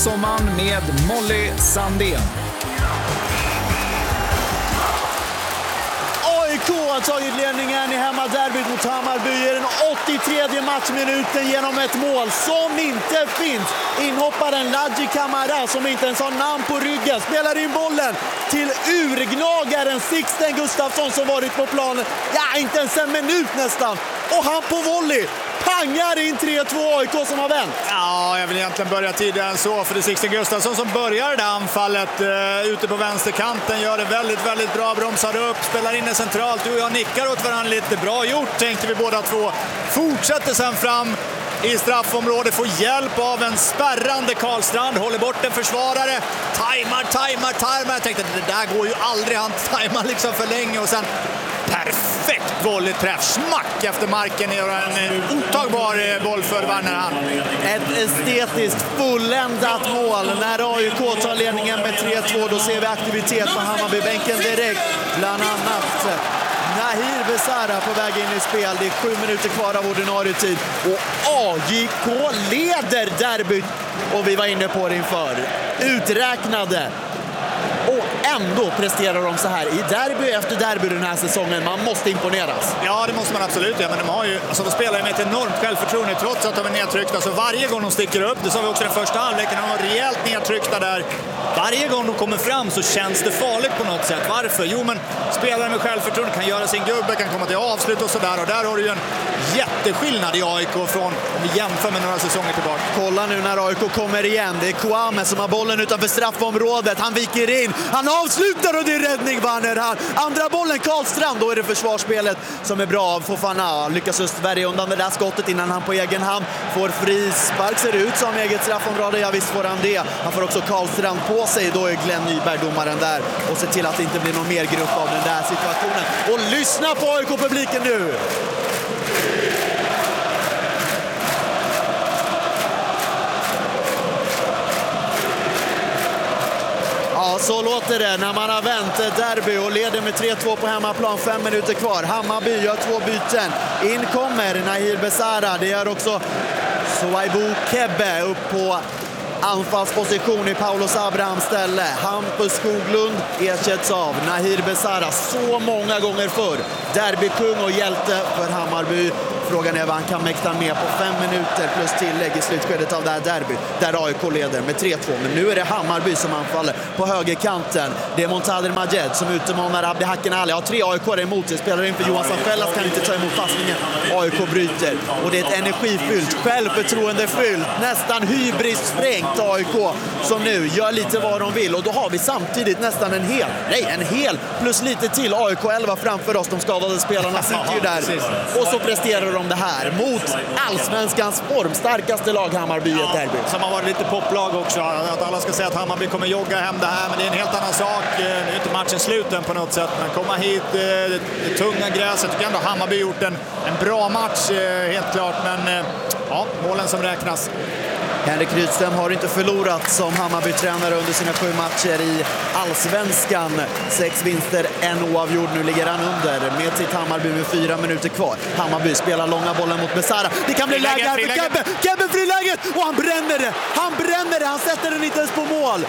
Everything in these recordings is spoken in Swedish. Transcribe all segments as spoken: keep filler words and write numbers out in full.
Sommaren med Molly Sandén. A I K har tagit ledningen i hemmaderbyt mot Hammarby i den åttiotredje matchminuten genom ett mål som inte finns. Inhopparen Ladji Camara, som inte ens har namn på ryggen, spelar in bollen till urgnagaren Sixten Gustafsson som varit på planen, ja, inte ens en minut nästan. Och han på volley pangar in tre två. A I K som har vänt. Ja, jag vill egentligen börja tidigare än så, för det är Sixten Gustafsson som börjar det anfallet uh, ute på vänsterkanten. Gör det väldigt, väldigt bra, bromsar upp, spelar in det centralt. Du och jag nickar åt varandra lite. Bra gjort, tänkte vi båda två. Fortsätter sen fram i straffområdet, får hjälp av en spärrande Karlstrand, håller bort en försvarare, tajmar, tajmar, tajmar. Jag tänkte att det där går ju aldrig, han tajmar liksom för länge och sen perfekt volleyträff, smack efter marken, gör en otagbar boll för Werner. Ett estetiskt fulländat mål. När A I K tar ledningen med tre två, då ser vi aktivitet på Hammarbybänken direkt. Bland annat Nahir Besara på väg in i spel. Det är sju minuter kvar av ordinarie tid. Och A I K leder derbyt. Och vi var inne på det inför. Uträknade. Och ändå presterar de så här i derby efter derby den här säsongen. Man måste imponeras. Ja, det måste man absolut göra. Men de har ju, alltså de spelar med ett enormt självförtroende trots att de är nedtryckta. Så varje gång de sticker upp, det sa vi också den första halvleken, de var rejält nedtryckta där. Varje gång de kommer fram så känns det farligt på något sätt. Varför? Jo, men spelare med självförtroende kan göra sin gubbe, kan komma till avslut och sådär. Och där har du ju en jätteskillnad i A I K från, om vi jämför med några säsonger tillbaka. Kolla nu när A I K kommer igen. Det är Kouame som har bollen utanför straffområdet. Han viker in. Han avslutar och det är räddning, Werner. Han. Andra bollen Karlstrand. Då är det försvarsspelet som är bra av Fofana. Lyckas just värja undan det där skottet innan han på egen hand får frispark. Ser ut som eget straffområde. Ja, visst får han det. Han får också Karlstrand på sig. Då är Glenn Nyberg domaren där och ser till att det inte blir någon mer grupp av den där situationen. Och lyssna på A I K-publiken nu! Ja, så låter det när man har vänt derby och leder med tre två på hemmaplan. Fem minuter kvar. Hammarby gör två byten. In kommer Nahir Besara. Det gör också Souaibou Kebbe upp på anfallsposition i Paulos Abrahams ställe. Hampus Skoglund ersätts av Nahir Besara så många gånger förr. Derbykung och hjälte för Hammarby. Frågan är vad han kan mäkta med på fem minuter plus tillägg i slutskedet av det här derby. Där A I K leder med tre två. Men nu är det Hammarby som anfaller på högerkanten. Det är Montader Majed som utmanar Abdi Hacken Ali. Har tre A I K emot sig. Spelar in för Johan Sanfellas, kan inte ta emot passningen. A I K bryter. Och det är ett energifyllt, självförtroendefyllt, nästan hybrisfrängt A I K som nu gör lite vad de vill. Och då har vi samtidigt nästan en hel, nej en hel plus lite till A I K elva framför oss. De skadade spelarna sitter ju där. Och så presterar de det här mot allsvenskans formstarkaste lag Hammarby, ett derby. Som har varit lite poplag också. Att alla ska säga att Hammarby kommer jogga hem det här, men det är en helt annan sak. Nu är inte matchen sluten på något sätt, men komma hit, det, det tunga gräset. Jag tycker ändå Hammarby gjort en, en bra match, helt klart, men ja, målen som räknas. Henrik Rydström har inte förlorat som Hammarby-tränare under sina sju matcher i allsvenskan. Sex vinster, en oavgjord. Nu ligger han under med sitt Hammarby med fyra minuter kvar. Hammarby spelar långa bollen mot Besara. Det kan bli läge här för Kebbe. Kebbe friläget och han bränner det. Han bränner det. Han sätter den inte ens på mål.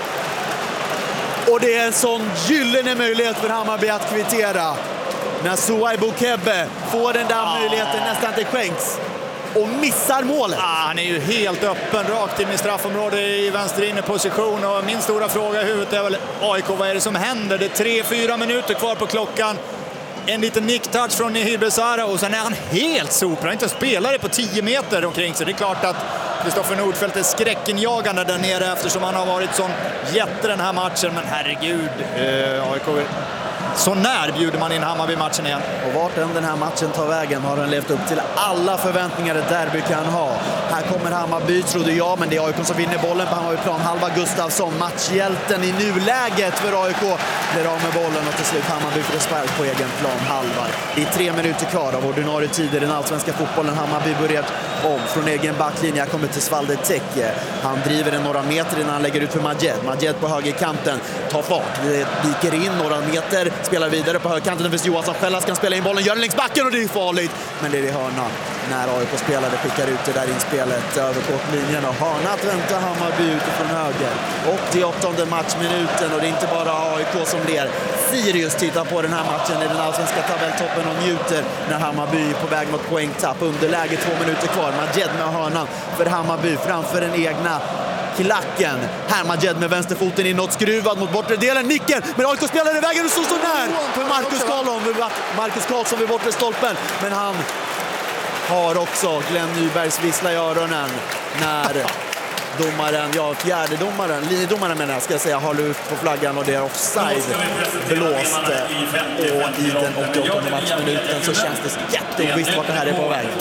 Och det är en sån gyllene möjlighet för Hammarby att kvittera. När Souaibou Kebbe får den där möjligheten nästan inte skänks. Och missar målet. Ah, han är ju helt öppen, rakt in i straffområdet i vänster inne position. Och min stora fråga i huvudet är väl A I K, vad är det som händer? Det är tre, fyra minuter kvar på klockan. En liten nicktouch från Nahir Besara och sen är han helt sopra. Inte spelare på tio meter omkring sig. Det är klart att Kristoffer Nordfeldt är skräckinjagande där nere eftersom han har varit sån jätte den här matchen. Men herregud, eh, A I K... Så när bjuder man in Hammarby-matchen igen? Och vart än den här matchen tar vägen har den levt upp till alla förväntningar ett derby kan ha. Här kommer Hammarby, trodde jag, men det är A I K som vinner bollen på Hammarbyplan. Halva Gustafsson, matchhjälten i nuläget för A I K. Blir av med bollen och till slut Hammarby får spark på egen plan, halva. Det är tre minuter kvar av ordinarie tid i den allsvenska fotbollen. Hammarby börjat om från egen backlinje. Jag kommer till Svalde Teke. Han driver den några meter innan han lägger ut för Majed. Majed på högerkanten tar fart, viker in några meter, spelar vidare på högerkanten. Det finns Johansson Schellas kan spela in bollen, gör den längs backen och det är farligt. Men det är i hörna när A I K-spelare skickar ut det där inspelet över kortlinjen och hörna att vänta Hammarby utifrån höger. åttioåttonde matchminuten och det är inte bara A I K som ler. Sirius tittar på den här matchen i den allsvenska tabelltoppen och njuter när Hammarby är på väg mot poängtapp. Underläge två minuter kvar. Majed med hörnan för Hammarby framför den egna klacken. Här Majed med vänsterfoten inåt, skruvad mot bortre delen. Nicken, men A I K spelar i vägen och så står när för Marcus Karlsson. Marcus Karlsson vid bortre stolpen. Men han har också Glenn Nybergs vissla i öronen när domaren, ja fjärde domaren, linjedomaren menar jag ska säga, har lyft på flaggan och det är offside blåst. Och i den åttioåttonde matchminuten så känns det jätteovisst vart det här är på väg.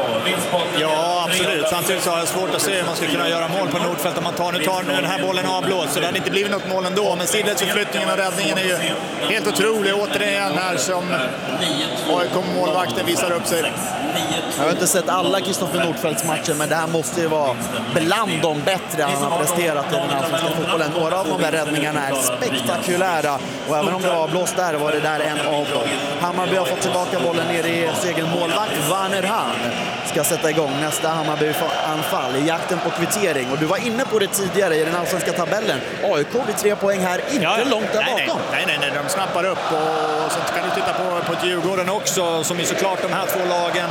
Ja, absolut. Samtidigt så har jag svårt att se hur man ska kunna göra mål på Nordfält om man tar, nu tar den här bollen avblåst, så det hade inte blivit något mål ändå. Men sidledsförflyttningen och räddningen är ju helt otrolig. Återigen här som A I K-målvakten visar upp sig. Jag har inte sett alla Kristoffer Nordfeldts matcher, men det här måste ju vara bland de bättre han har presterat i den allsvenska fotbollen. Några av de där räddningarna är spektakulära och även om det var blåst där var det där en av dem. Hammarby har fått tillbaka bollen ner i egen målvakt. Werner Hahn ska sätta igång nästa Hammarby-anfall i jakten på kvittering. Och du var inne på det tidigare i den allsvenska tabellen. A I K vid tre poäng här, inte ja, långt där nej, bakom. Nej, nej, nej, de snappar upp och så kan du titta på, på ett Djurgården också som är såklart de här två lagen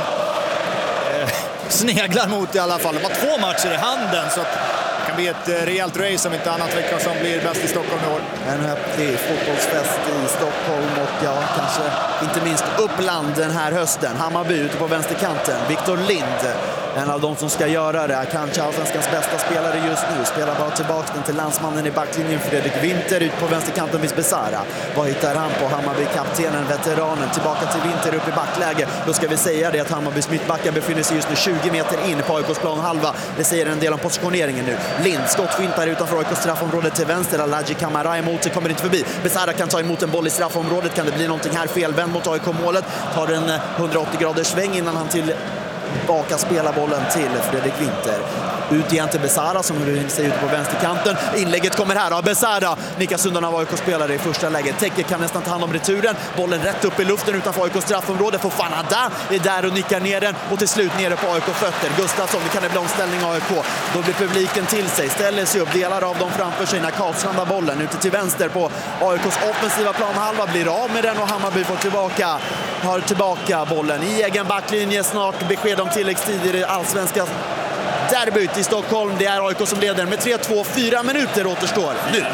eh, sneglar mot i alla fall. De har två matcher i handen så att det kan bli ett rejält race om inte annat vecka som blir bäst i Stockholm i år. En häftig fotbollsfest i Stockholm och ja, kanske inte minst Uppland den här hösten. Hammarby ute på vänsterkanten. Viktor Lind, en av de som ska göra det. Kanske allsvenskans bästa spelare just nu. Spelar bara tillbaka den till landsmannen i backlinjen Fredrik Winter ut på vänsterkanten vid Besara. Vad hittar han på? Hammarby-kaptenen, veteranen, tillbaka till Winter upp i backläge. Då ska vi säga det att Hammarbys mittbackar befinner sig just nu tjugo meter in på A I K:s planhalva. Det säger en del om positioneringen nu. Lind, skottfintar utanför A I K:s straffområde till vänster. Alaji Kamara emot sig, kommer inte förbi. Besara kan ta emot en boll i straffområdet. Kan det bli någonting här felvänd mot A I K-målet? Tar en hundraåttio graders sväng innan han till baka spelar bollen till Fredrik Winter. Ut igen till Besara som vill se ut på vänsterkanten. Inlägget kommer här av Besara. Niklas undan av A I K-spelare i första läget. Teke kan nästan ta hand om returen. Bollen rätt upp i luften utanför A I K:s straffområde. För Fanada är där och nickar ner den. Och till slut nere på A I K-fötter. Gustafsson, det kan det bli omställning A I K. Då blir publiken till sig. Ställer sig upp, delar av dem framför sig när Karlsson har bollen. Ute till vänster på A I K:s offensiva planhalva. Blir av med den och Hammarby får tillbaka. Har tillbaka bollen i egen backlinje. Snart besked om tilläggstid i det allsvenska derbyt i Stockholm. Det är A I K som leder med tre två, fyra minuter återstår nu.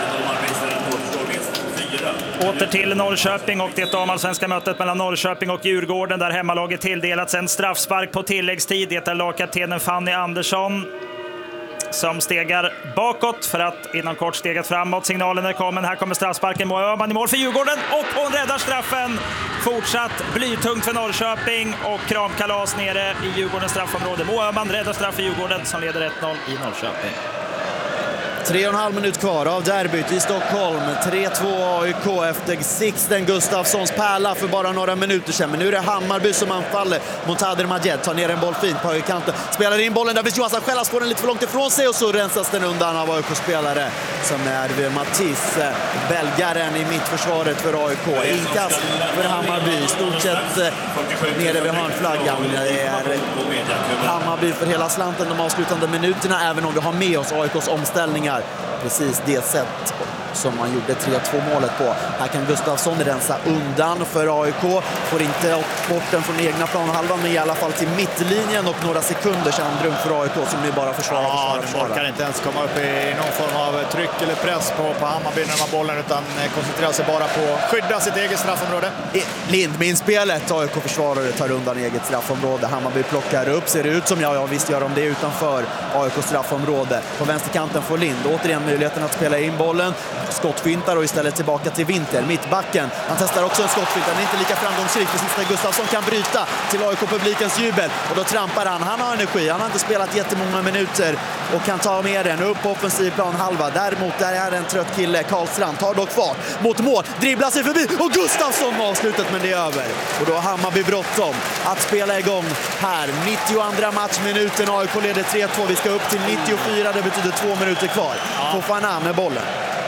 Åter till Norrköping och det damallsvenska mötet mellan Norrköping och Djurgården där hemmalaget tilldelats en straffspark på tilläggstid. Det är lagkaptenen Fanny Andersson som stegar bakåt för att inom kort steget framåt. Signalen är kommen. Här kommer straffsparken. Moa Öhman i mål för Djurgården och hon räddar straffen. Fortsatt blytungt för Norrköping och kramkalas nere i Djurgårdens straffområde. Moa Öhman räddar straff för Djurgården som leder ett noll i Norrköping. Tre och en halv minut kvar av derbyt i Stockholm. tre två A I K efter Sixten Gustafssons pärla för bara några minuter sedan. Men nu är det Hammarby som anfaller mot Hader Majed. Tar ner en boll fint på högerkanten. Spelar in bollen där finns Johansson Schellas, får den lite för långt ifrån sig och så rensas den undan av A I K-spelare som är Mattis, belgaren i mittförsvaret för A I K. Inkast för Hammarby, stort sett nere vid hörnflaggan. Det är Hammarby för hela slanten de avslutande minuterna, även om vi har med oss A I K:s omställningar. Precis det sätt som man gjorde tre två målet på. Här kan Gustafsson rensa undan för A I K. Får inte bort den från egna planhalvan, men i alla fall till mittlinjen och några sekunders andrum för A I K som nu bara försvarar. Ja, de orkar inte ens komma upp i någon form av tryck eller press på, på Hammarby när de har bollen, utan koncentrerar sig bara på att skydda sitt eget straffområde. Lind med inspelet. A I K-försvarare tar undan eget straffområde. Hammarby plockar upp, ser det ut som jag, ja visst gör de det utanför A I K straffområde. På vänsterkanten får Lind återigen möjligheten att spela in bollen. Skottfintar och istället tillbaka till Winter, mittbacken. Han testar också en skottfint, den är inte lika framgångsrik. Precis när Gustafsson kan bryta till A I K-publikens jubel. Och då trampar han, han har energi, han har inte spelat jättemånga minuter och kan ta med den upp på offensiv plan halva. Däremot där är en trött kille, Karlstrand, tar dock fart mot mål, dribblar sig förbi och Gustafsson avslutet, men det är över. Och då har Hammarby bråttom att spela igång här. nittioandra matchminuten, A I K leder tre två, vi ska upp till nittiofyra, det betyder två minuter kvar. Fofana med bollen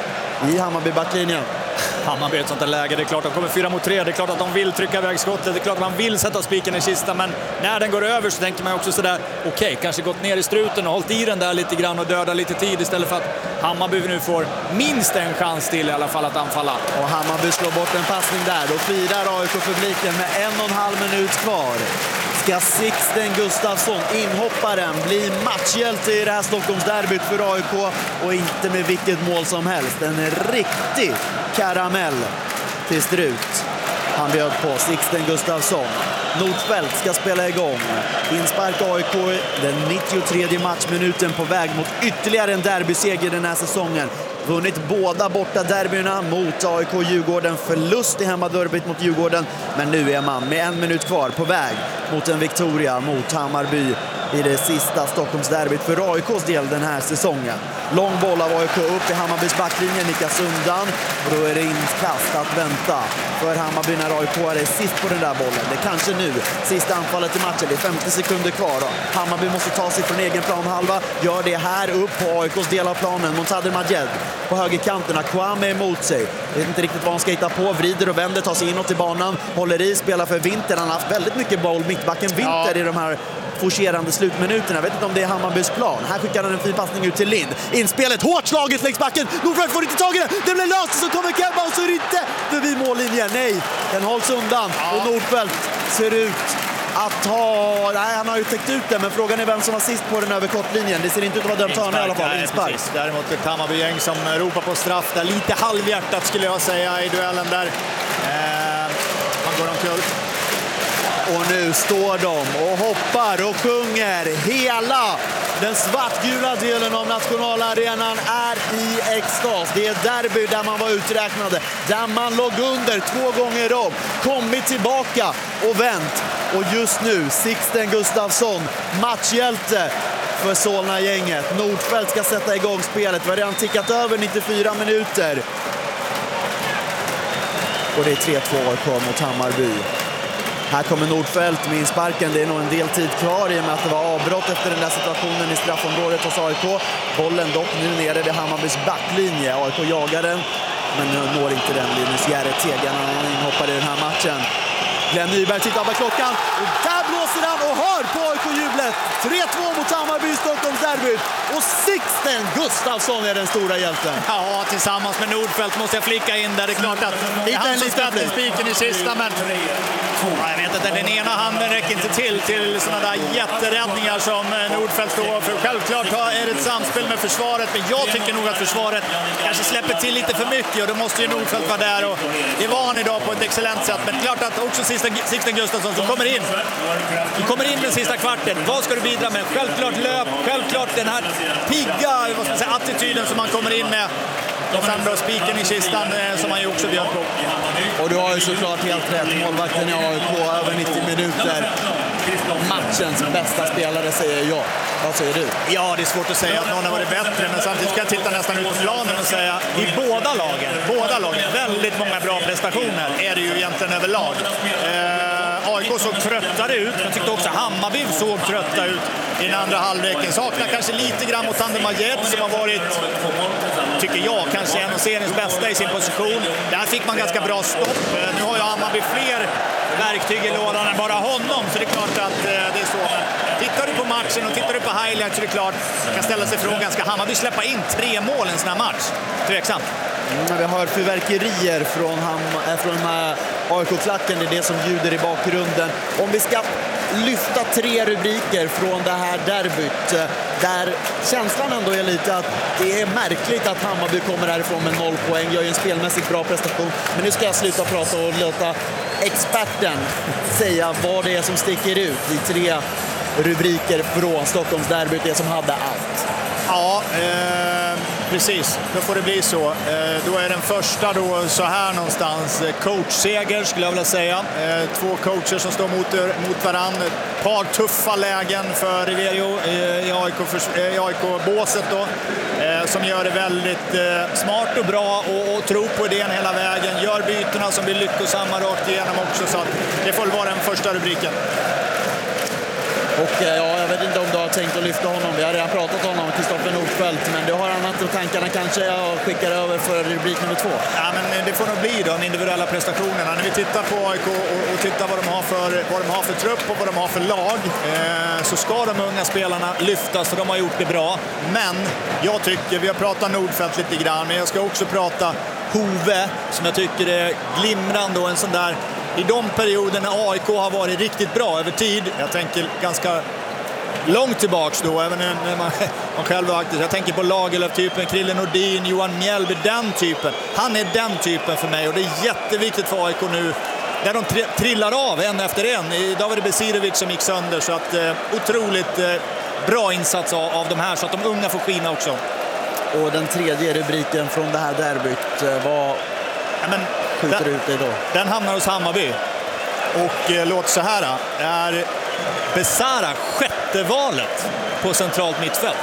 i Hammarby backlinjen. Hammarby är ett sånt där läge, det är klart att de kommer fyra mot tre, det är klart att de vill trycka iväg skottet, det är klart att man vill sätta spiken i kistan, men när den går över så tänker man också sådär, okej, okay, kanske gått ner i struten och hållit i den där lite grann och döda lite tid istället för att Hammarby nu får minst en chans till i alla fall att anfalla. Och Hammarby slår bort en passning där, då firar A I K-publiken med en och en halv minut kvar. Ska Sixten Gustafsson, inhopparen, bli matchhjälte i det här Stockholmsderbyt för A I K, och inte med vilket mål som helst. En riktig karamell till Strut. Han bjöd på Sixten Gustafsson. Nordfeldt ska spela igång. Inspark A I K den nittiotredje matchminuten på väg mot ytterligare en derbyseger den här säsongen. Vunnit båda borta derbyna mot A I K Djurgården, förlust i hemmaderbyt mot Djurgården, men nu är man med en minut kvar på väg mot en Victoria mot Hammarby i det sista Stockholmsderbyt för A I K:s del den här säsongen. Lång boll av A I K upp i Hammarbys backlinje, nickas undan och då är det inkast att vänta för Hammarby när A I K är sist på den där bollen. Det är kanske nu sista anfallet i matchen, det är femtio sekunder kvar då. Hammarby måste ta sig från egen planhalva, gör det här upp på A I K:s del av planen. Montader Majed på högerkanterna, Kwame emot sig, vet inte riktigt vad han ska hitta på, vrider och vänder, tar sig inåt i banan, håller i, spelar för Winter. Han har haft väldigt mycket boll, mittbacken Winter, ja, i de här forcerande slutminuterna. Jag vet inte om det är Hammarbys plan. Här skickar han en fin passning ut till Lind. Inspelet, hårt slaget längs backen. Nordfeldt får inte tag i den. Den blir löst och så kommer Kemba och så är det inte förbi mållinjen. Nej, den hålls undan. Ja. Och Nordfeldt ser ut att ha... Nej, han har ju täckt ut den, men frågan är vem som var sist på den över kortlinjen. Det ser inte ut att vara dömt hörna i alla fall. Inspark. Däremot ett Hammarby-gäng som ropar på straff där. Lite halvhjärtat skulle jag säga i duellen där. Eh, han går omkull. Och nu står de och hoppar och sjunger. Hela den svartgula delen av nationalarenan är i extas. Det är derby där man var uträknade, där man låg under två gånger om, kommit tillbaka och vänt. Och just nu Sixten Gustafsson, matchhjälte för Solna-gänget. Nordfeldt ska sätta igång spelet. Vi har redan tickat över nittiofyra minuter. Och det är tre två A I K mot Hammarby. Här kommer Nordfeldt med insparken. Det är nog en del tid kvar i och med att det var avbrott efter den där situationen i straffområdet hos A I K. Bollen dock nu nere vid Hammarbys backlinje. A I K jagar den, men nu når inte den Linus Järre-Tegan. Han inhoppar i den här matchen. Glenn Nyberg tittar på klockan och där blåser han och hör på A I K-jublet. tre två mot Hammarby i Stockholmsderbyt. Och Sixten Gustafsson är den stora hjälten. Ja, tillsammans med Nordfeldt måste jag flicka in där. Det är klart att det är han som stöter spiken i sista, men ja, jag vet att den ena handen räcker inte till till sådana där jätteräddningar som Nordfeldt står för. Självklart är det ett samspel med försvaret, men jag tycker nog att försvaret kanske släpper till lite för mycket och då måste ju Nordfeldt vara där, och det var han idag på ett excellent sätt. Men klart att också Sixten Gustafsson som kommer in. Du kommer in den sista kvarten. Vad ska du bidra med? Självklart löp, självklart den här pigga vad ska man säga, attityden som man kommer in med. Och sen då spiken i kistan eh, som han ju också bjöd på. Och du har ju såklart helt rätt. Målvakten i A I K över nittio minuter. Matchens bästa spelare säger jag. Vad säger du? Ja, det är svårt att säga att någon har varit bättre, men samtidigt ska jag titta nästan ut på planen och säga i båda lagen, båda lagen, väldigt många bra prestationer är det ju egentligen överlag. Eh, A I K såg tröttare ut, men jag tyckte också Hammarby såg trötta ut i den andra halvleken. Saknar kanske lite grann mot Montader Majed som har varit, tycker jag, kanske en av seriens bästa i sin position. Där fick man ganska bra stopp. Eh, nu har ju Hammarby fler verktyg i lådan än bara honom, så det är klart att eh, det är så. Tittar du på matchen och tittar du på highlights så är det klart man kan ställa sig frågan, ska Hammarby släppa in tre mål i en sån här match? Tveksamt. Mm, vi har fyrverkerier från, Ham- äh, från äh, A I K-klacken, det är det som ljuder i bakgrunden. Om vi ska lyfta tre rubriker från det här derbyt, där känslan ändå är lite att det är märkligt att Hammarby kommer härifrån med noll poäng, gör ju en spelmässigt bra prestation. Men nu ska jag sluta prata och låta experten säga vad det är som sticker ut i tre rubriker från Stockholmsderbyt, det som hade allt. Ja, eh, precis. Då får det bli så. Eh, då är den första då så här någonstans. Coachseger skulle jag vilja säga. Eh, två coacher som står mot, mot varandra. Ett par tuffa lägen för Riverio eh, i A I K-båset då. Eh, som gör det väldigt eh, smart och bra och, och tror på idén hela vägen. Gör bytena som blir lyckosamma rakt igenom också. Så att det får vara den första rubriken. Och ja, jag vet inte om du har tänkt att lyfta honom. Vi har redan pratat om honom, Kristoffer Nordfeldt. Men du har annat och tankarna kanske jag skickar över för rubrik nummer två. Ja, men det får nog bli de individuella prestationerna. När vi tittar på A I K och, och tittar vad de har för, vad de har för trupp och vad de har för lag eh, så ska de unga spelarna lyftas för de har gjort det bra. Men jag tycker, vi har pratat Nordfeldt lite grann, men jag ska också prata Hove som jag tycker är glimrande och en sån där i de perioderna A I K har varit riktigt bra över tid. Jag tänker ganska långt tillbaks då, även när man, man själv var aktiv. Jag tänker på Lagerlöf-typen, Krille Nordin, Johan Mjällby, den typen. Han är den typen för mig och det är jätteviktigt för A I K nu. Där de trillar av en efter en. Idag var det Besirovic som gick sönder så att eh, otroligt eh, bra insats av, av de här så att de unga får skina också. Och den tredje rubriken från det här derbyt var... Ja, men skjuter den, ut det då. Den hamnar hos Hammarby. Och eh, låt så här, är Besara sjätte valet på centralt mittfält.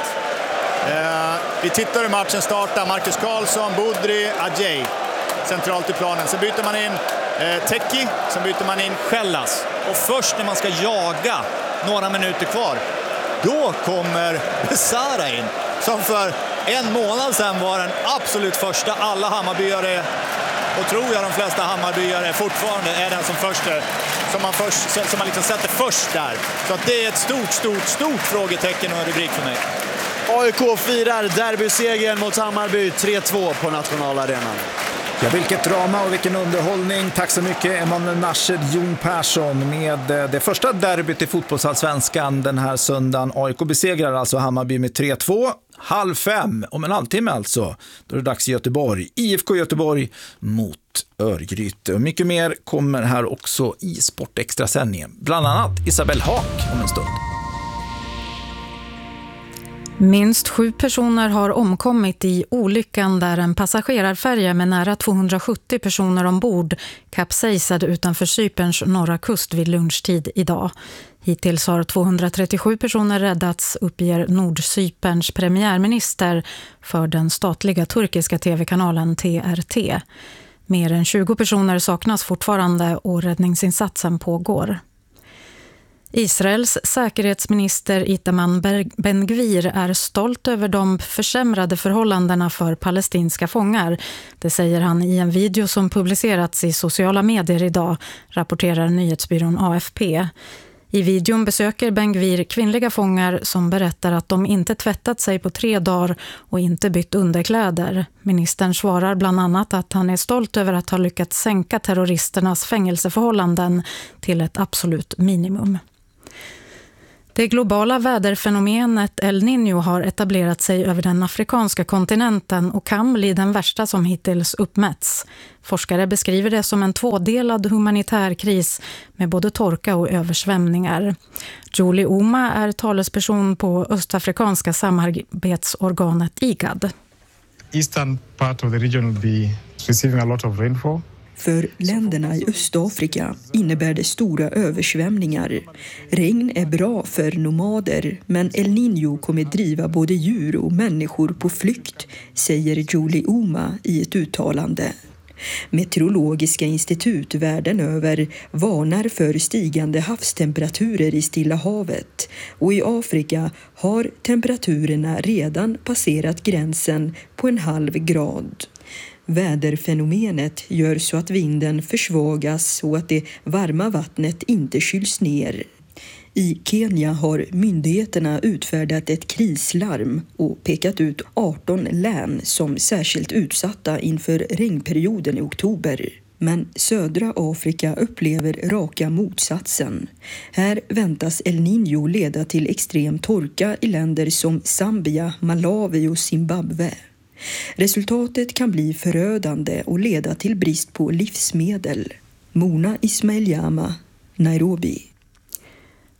Eh, vi tittar hur matchen startar. Marcus Karlsson, Budri, Adjei centralt i planen. Sen byter man in eh, Teki, sen byter man in Schellas. Och först när man ska jaga några minuter kvar, då kommer Besara in. Som för en månad sedan var den absolut första. Alla Hammarbyare, och tror jag de flesta Hammarbyare fortfarande är den som först som man, först, som man liksom sätter först där. Så att det är ett stort, stort, stort frågetecken och en rubrik för mig. A I K firar derbysegern mot Hammarby tre två på Nationalarenan. Ja, vilket drama och vilken underhållning. Tack så mycket Emanuel Nashed, Jon Persson med det första derbyt i fotbollsallsvenskan den här söndagen. A I K besegrar alltså Hammarby med tre två. Halv fem, om en halvtimme alltså. Då är det dags i Göteborg. I F K Göteborg mot Örgryte. Och mycket mer kommer här också i Sportextra-sändningen. Bland annat Isabelle Haak om en stund. Minst sju personer har omkommit i olyckan där en passagerarfärja med nära tvåhundrasjuttio personer ombord kapsejsade utanför Cyperns norra kust vid lunchtid idag. Hittills har tvåhundratrettiosju personer räddats, uppger Nordcyperns premiärminister för den statliga turkiska tv-kanalen T R T. Mer än tjugo personer saknas fortfarande och räddningsinsatsen pågår. Israels säkerhetsminister Itamar Ben-Gvir är stolt över de försämrade förhållandena för palestinska fångar. Det säger han i en video som publicerats i sociala medier idag, rapporterar nyhetsbyrån A F P. I videon besöker Ben-Gvir kvinnliga fångar som berättar att de inte tvättat sig på tre dagar och inte bytt underkläder. Ministern svarar bland annat att han är stolt över att ha lyckats sänka terroristernas fängelseförhållanden till ett absolut minimum. Det globala väderfenomenet El Niño har etablerat sig över den afrikanska kontinenten och kan bli den värsta som hittills uppmätts. Forskare beskriver det som en tvådelad humanitär kris med både torka och översvämningar. Julie Oma är talesperson på östafrikanska samarbetsorganet I G A D. Eastern part of the region will be receiving a lot of rainfall. För länderna i Östafrika innebär det stora översvämningar. Regn är bra för nomader, men El Niño kommer driva både djur och människor på flykt, säger Julie Oma i ett uttalande. Meteorologiska institut världen över varnar för stigande havstemperaturer i Stilla havet, och i Afrika har temperaturerna redan passerat gränsen på en halv grad. Väderfenomenet gör så att vinden försvagas och att det varma vattnet inte kyls ner. I Kenya har myndigheterna utfärdat ett krislarm och pekat ut arton län som särskilt utsatta inför regnperioden i oktober. Men södra Afrika upplever raka motsatsen. Här väntas El Niño leda till extrem torka i länder som Zambia, Malawi och Zimbabwe. Resultatet kan bli förödande och leda till brist på livsmedel. Mona Ismail Jama, Nairobi.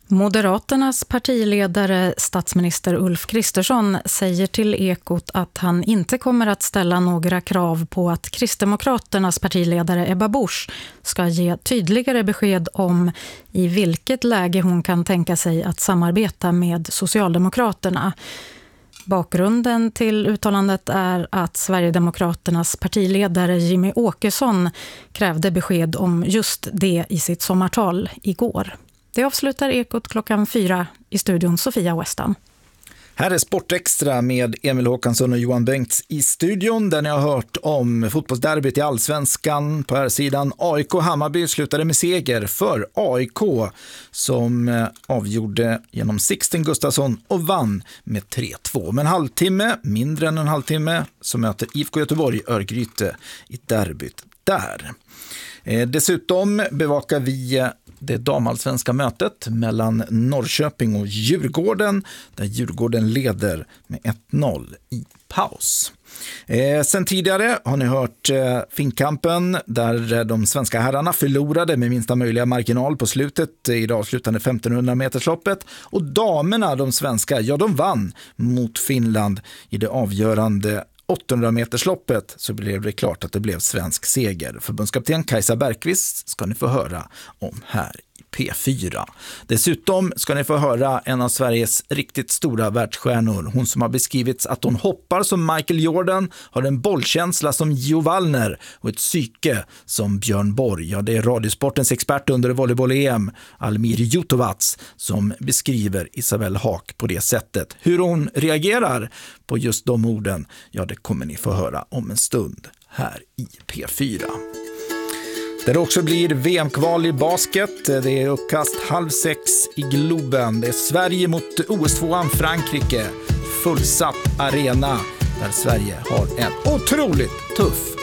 Moderaternas partiledare statsminister Ulf Kristersson säger till Ekot att han inte kommer att ställa några krav på att Kristdemokraternas partiledare Ebba Busch ska ge tydligare besked om i vilket läge hon kan tänka sig att samarbeta med Socialdemokraterna. Bakgrunden till uttalandet är att Sverigedemokraternas partiledare Jimmy Åkesson krävde besked om just det i sitt sommartal igår. Det avslutar Ekot klockan fyra i studion Sofia Westam. Här är Sportextra med Emil Håkansson och Johan Bengts i studion där ni har hört om fotbollsderbyt i Allsvenskan. På här sidan A I K Hammarby slutade med seger för A I K som avgjorde genom Sixten Gustafsson och vann med tre två. Men en halvtimme, mindre än en halvtimme, så möter I F K Göteborg Örgryte i derbyt där. Eh, dessutom bevakar vi det damallsvenska mötet mellan Norrköping och Djurgården där Djurgården leder med ett noll i paus. Eh, sen tidigare har ni hört eh, Finnkampen där de svenska herrarna förlorade med minsta möjliga marginal på slutet i det avslutande femtonhundra metersloppet och damerna, de svenska, ja de vann mot Finland i det avgörande åttahundra metersloppet så blev det klart att det blev svensk seger. Förbundskapten Kajsa Bergqvist ska ni få höra om här i P fyra. Dessutom ska ni få höra en av Sveriges riktigt stora världsstjärnor. Hon som har beskrivits att hon hoppar som Michael Jordan, har en bollkänsla som Gio Wallner och ett psyke som Björn Borg. Ja, det är Radiosportens expert under volleyboll-E M, Almir Jutovac, som beskriver Isabelle Haak på det sättet. Hur hon reagerar på just de orden, ja det kommer ni få höra om en stund här i P fyra. Där det också blir V M-kval i basket. Det är uppkast halv sex i Globen. Det är Sverige mot O S tvåan Frankrike. Fullsatt arena där Sverige har en otroligt tuff